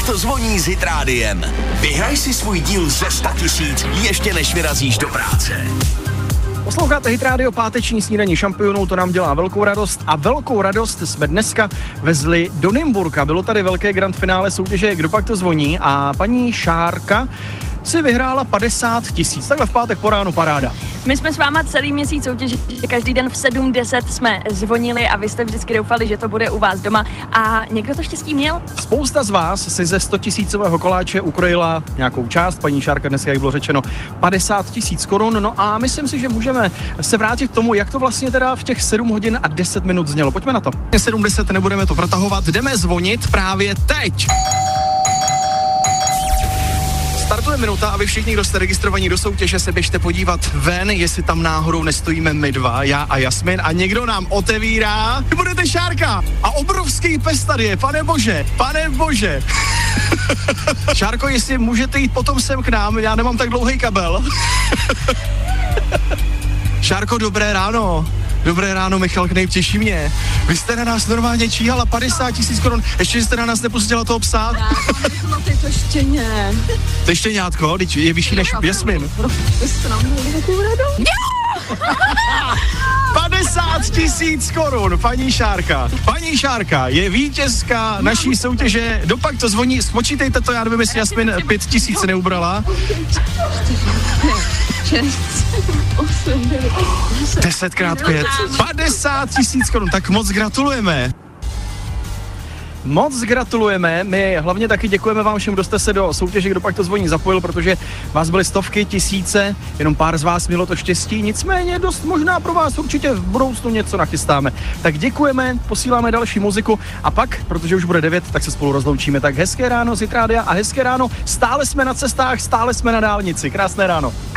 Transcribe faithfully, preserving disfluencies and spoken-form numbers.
Pak to zvoní s Hit Rádiem. Vyhraj si svůj díl ze sto tisíc ještě než vyrazíš do práce. Posloucháte Hit Radio, páteční snídaní šampionů, to nám dělá velkou radost a velkou radost jsme dneska vezli do Nymburka. Bylo tady velké grand finále soutěže Kdo pak to zvoní a paní Šárka si vyhrála padesát tisíc. Takhle v pátek po ránu paráda. My jsme s váma celý měsíc soutěžili, každý den v sedm deset jsme zvonili a vy jste vždycky doufali, že to bude u vás doma a někdo to štěstí měl? Spousta z vás si ze sto tisícového koláče ukrojila nějakou část, paní Šárka dneska, jak bylo řečeno, padesát tisíc korun, no a myslím si, že můžeme se vrátit k tomu, jak to vlastně teda v těch sedm hodin a deset minut znělo. Pojďme na to. sedm deset nebudeme to protahovat, jdeme zvonit právě teď. Startuje minuta a vy všichni, kdo jste registrovaní do soutěže, se běžte podívat ven, jestli tam náhodou nestojíme my dva, já a Jasmin, a někdo nám otevírá. Vy budete Šárka a obrovský pes tady je, pane bože, pane bože. Šárko, jestli můžete jít potom sem k nám, já nemám tak dlouhý kabel. Šárko, dobré ráno. Dobré ráno, Michal Knejp, těší mě. Vy jste na nás normálně číhala padesát tisíc korun, ještě jste na nás nepustila toho psa. No ty to štěně. To je štěňátko, teď je vyšší než Jasmin. padesát tisíc korun, paní Šárka. Paní Šárka je vítězka naší soutěže. Dopak to zvoní, spočítejte to, já nevím, jestli Jasmin pět tisíc neubrala. Desetkrát pět. padesát tisíc korun, tak moc gratulujeme. Moc gratulujeme, my hlavně taky děkujeme vám všem, kdo jste se do soutěže Kdo pak to zvoní zapojil, protože vás byly stovky, tisíce, jenom pár z vás mělo to štěstí, nicméně dost možná pro vás určitě v budoucnu něco nachystáme. Tak děkujeme, posíláme další muziku a pak, protože už bude devět, tak se spolu rozloučíme. Tak hezké ráno z Hit Rádia a hezké ráno, stále jsme na cestách, stále jsme na dálnici. Krásné ráno.